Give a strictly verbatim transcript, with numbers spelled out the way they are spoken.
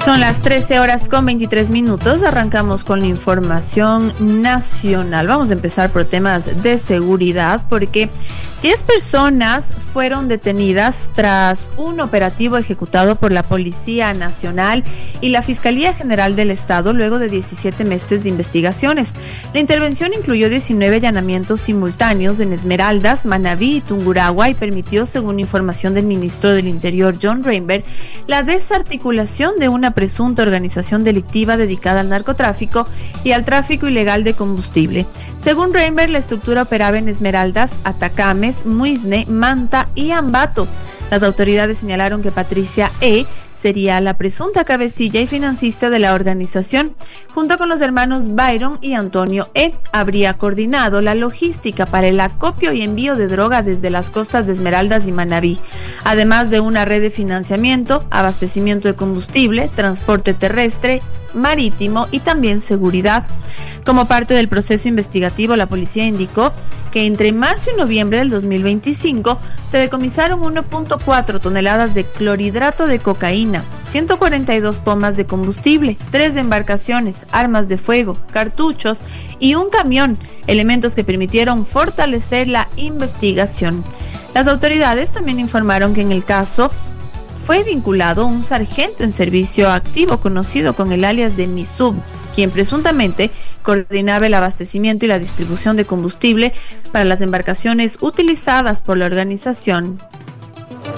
Son las trece horas con veintitrés minutos. Arrancamos con la información nacional. Vamos a empezar por temas de seguridad porque diez personas fueron detenidas tras un operativo ejecutado por la Policía Nacional y la Fiscalía General del Estado luego de diecisiete meses de investigaciones. La intervención incluyó diecinueve allanamientos simultáneos en Esmeraldas, Manabí y Tungurahua y permitió, según información del ministro del Interior, John Reinberg, la desarticulación de una presunta organización delictiva dedicada al narcotráfico y al tráfico ilegal de combustible. Según Reinberg, la estructura operaba en Esmeraldas, Atacames, Muisne, Manta y Ambato. Las autoridades señalaron que Patricia E. sería la presunta cabecilla y financista de la organización. Junto con los hermanos Byron y Antonio E., habría coordinado la logística para el acopio y envío de droga desde las costas de Esmeraldas y Manabí, además de una red de financiamiento, abastecimiento de combustible, transporte terrestre, marítimo y también seguridad. Como parte del proceso investigativo, la policía indicó que entre marzo y noviembre del dos mil veinticinco se decomisaron uno punto cuatro toneladas de clorhidrato de cocaína, ciento cuarenta y dos pomas de combustible, tres embarcaciones, armas de fuego, cartuchos y un camión, elementos que permitieron fortalecer la investigación. Las autoridades también informaron que en el caso fue vinculado un sargento en servicio activo conocido con el alias de Misub, quien presuntamente coordinaba el abastecimiento y la distribución de combustible para las embarcaciones utilizadas por la organización.